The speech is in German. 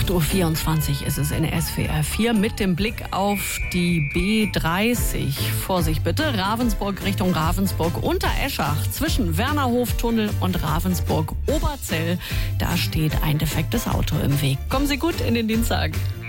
8:24 Uhr ist es in SWR 4 mit dem Blick auf die B30. Vorsicht bitte, Ravensburg Richtung Ravensburg unter Eschach zwischen Wernerhoftunnel und Ravensburg Oberzell. Da steht ein defektes Auto im Weg. Kommen Sie gut in den Dienstag.